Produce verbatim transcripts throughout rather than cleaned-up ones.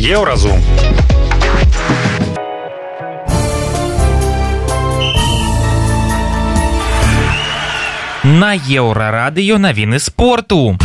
Еўразум. На Еўрарадыё навіны спорту.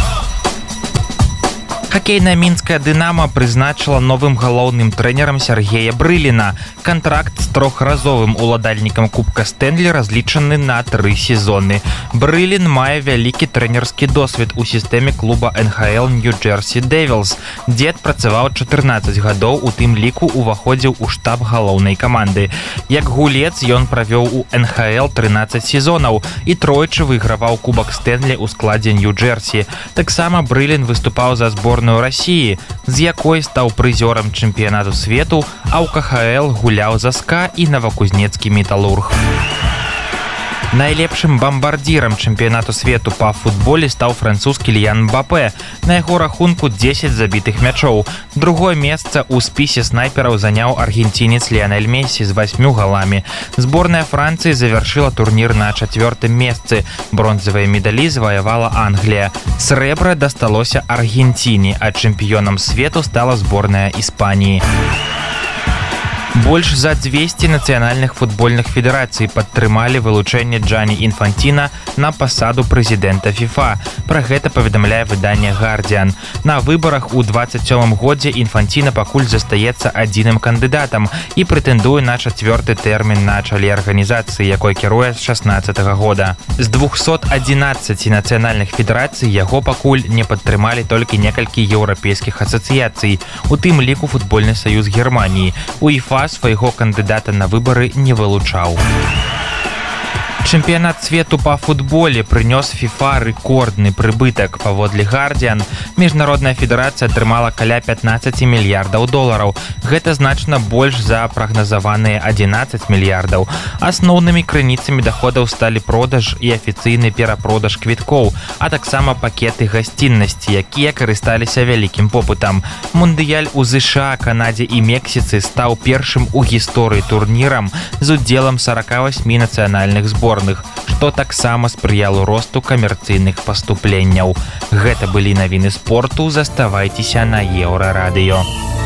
Хакейная мінская «Дынамо» прызначыла новым галоўным трэнерам Сергея Брыліна. Кантракт з трохразовым уладальнікам Кубка Стэнлі разлічаны на тры сезоны. Брылін мае вялікі трэнерскі досвед у сістэме клуба эн ха эл Нью-Джерсі Дэвілс, дзе адпрацаваў чатырнаццаць гадоў, у тым ліку уваходзіў у штаб галоўнай каманды. Як гулец ён правёў у эн ха эл трынаццаць сезонаў і тройчы выйграваў Кубак Стэнлі ў складзе Нью-Джерсі. Таксама Брылін выступаў за зборную России, з якой стаў прызёрам чэмпіянату свету, а ў ка ха эл гуляў за СКА і Новокузнецкі Металлург. Найлепшым бамбардзірам чэмпіянату свету па футболе стаў французскі Кіліян Мбапэ. На яго рахунку дзесяць забітых мячоў. Другое месца ў спісе снайпераў заняў аргенцінец Ліанель Мессі з васьмю галамі. Зборная Францыі завяршыла турнір на чацвёртым месцы. Бронзавыя медалі заваявала Англія. Срэбра дасталося Аргенціне, а чэмпіёнам свету стала зборная Іспаніі. Больш за дзвесце нацыянальных футбольных федэрацый падтрымалі вылучэнне Джані Інфанціна на пасаду прэзідэнта ФІФА. Пра гэта паведамляе выданне «Гардзіан». На выбарах у дваццаць сёмым годзе Інфанціна пакуль застаецца адзіным кандыдатам і прэтэндуе на чацвёрты тэрмін на чале арганізацыі, якой кіруе з шаснаццатага года. З двухсот адзінаццаці нацыянальных федэрацый яго пакуль не падтрымалі толькі некалькі еўрапейскіх асацыяцый, у тым ліку футбольны саюз Германіі. УЕФА свайго кандыдата на выбары не вылучаў. Чэмпіянат свету па футболе прынёс ФІФА рэкордны прыбытак. Паводле «Гардзіан», міжнародная федэрацыя атрымала каля пятнаццаць мільярдаў долараў. Гэта значна больш за прагназаваныя адзінаццаць мільярдаў. Асноўнымі крыніцамі даходаў сталі продаж і афіцыйны перапродаж квіткоў, а таксама пакеты гасціннасці, якія карысталіся вялікім попытам. Мундыяль у ЗША, Канадзе і Мексіцы стаў першым у гісторыі турнірам з удзелам сорока восьми нацыянальных зборных, што таксама спрыяло росту камерцыйных паступленняў. Гэта былі навіны спорту. Заставайцеся на Еўрарадыё.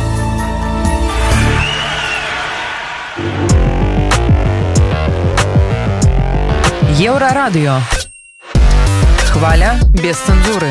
Еўрарадыё. Хваля без цэнзуры.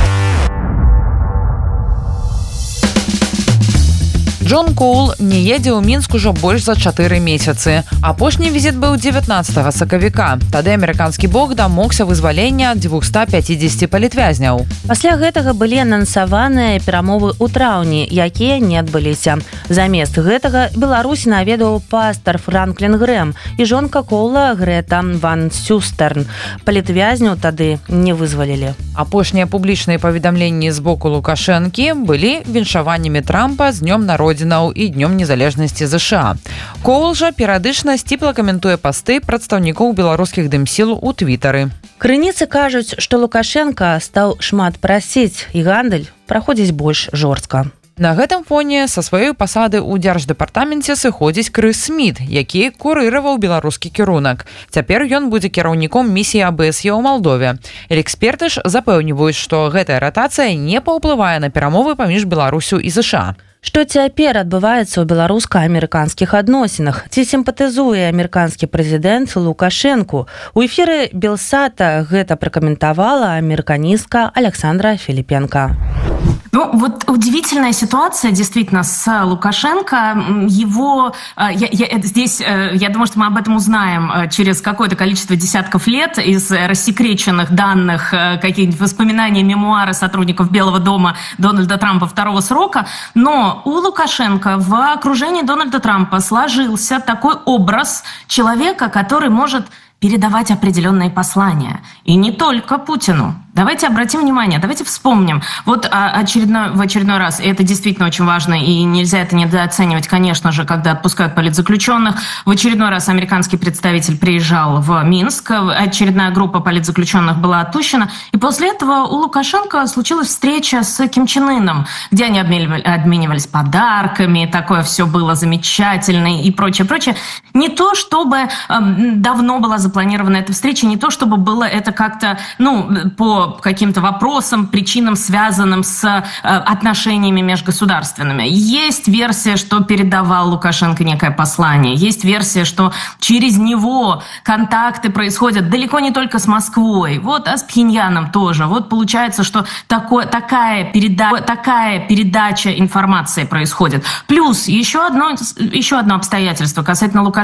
Джон Коул не едзе ў Мінск ужо больш за чатыры месяцы. Апошні візіт быў дзевятнаццатага сакавіка. Тады амерыканскі бок дамогся вызвалення дзвюхсот пяцідзесяці палітвязняў. Пасля гэтага былі анансаваныя перамовы ў траўні, якія не адбыліся. Замест гэтага Беларусь наведаў пастар Франклін Грэм і жонка Коула Грэта Ван Сюстерн. Палітвязняў тады не вызвалілі. Апошнія публічныя паведамленні з боку Лукашэнкі былі віншаваннямі Трампа з днём народзінаў і днём незалежнасці ЗША. Коул жа перыядычна сціпла каментуе пасты прадстаўнікоў беларускіх дымсіл у твітары. Крыніцы кажуць, што Лукашенка стаў шмат прасіць, і гандаль праходзіць больш жорстка. На гэтым фоне са сваёй пасады ў дзярждэпартаменце сыходзіць Крыс Сміт, які курыраваў беларускі кірунак. Цяпер ён будзе кіраўніком місіі а бэ эс е ў Малдове. Эксперты ж запэўніваюць, што гэтая ратацыя не паўплывае на перамовы паміж Беларусю і ЗША. Што цяпер адбываецца ў беларуска-амерыканскіх адносінах? Ці сімпатызуе амерыканскі прэзідэнт Лукашэнку? У эфіры Белсата гэта пракаментавала амерыканістка Александра Филипенко. Ну, вот удивительная ситуация, действительно, с Лукашенко. Его, я, я, здесь, я думаю, что мы об этом узнаем через какое-то количество десятков лет из рассекреченных данных, какие-нибудь воспоминания, мемуары сотрудников Белого дома Дональда Трампа второго срока. Но у Лукашенко в окружении Дональда Трампа сложился такой образ человека, который может передавать определенные послания. И не только Путину. Давайте обратим внимание, давайте вспомним. Вот очередной, в очередной раз, и это действительно очень важно, и нельзя это недооценивать, конечно же, когда отпускают политзаключенных. В очередной раз американский представитель приезжал в Минск, очередная группа политзаключенных была отпущена, и после этого у Лукашенко случилась встреча с Ким Чен Ыном, где они обменивались подарками, такое все было замечательно и прочее, прочее. Не то, чтобы э, давно была запланирована эта встреча, не то, чтобы было это как-то, ну, по по каким-то вопросам, причинам, связанным с э, отношениями межгосударственными. Есть версия, что передавал Лукашенко некое послание. Есть версия, что через него контакты происходят далеко не только с Москвой, вот, а с Пхеньяном тоже. Вот получается, что такое, такая, переда, такая передача информации происходит. Плюс еще одно, еще одно обстоятельство касательно Лукашенко.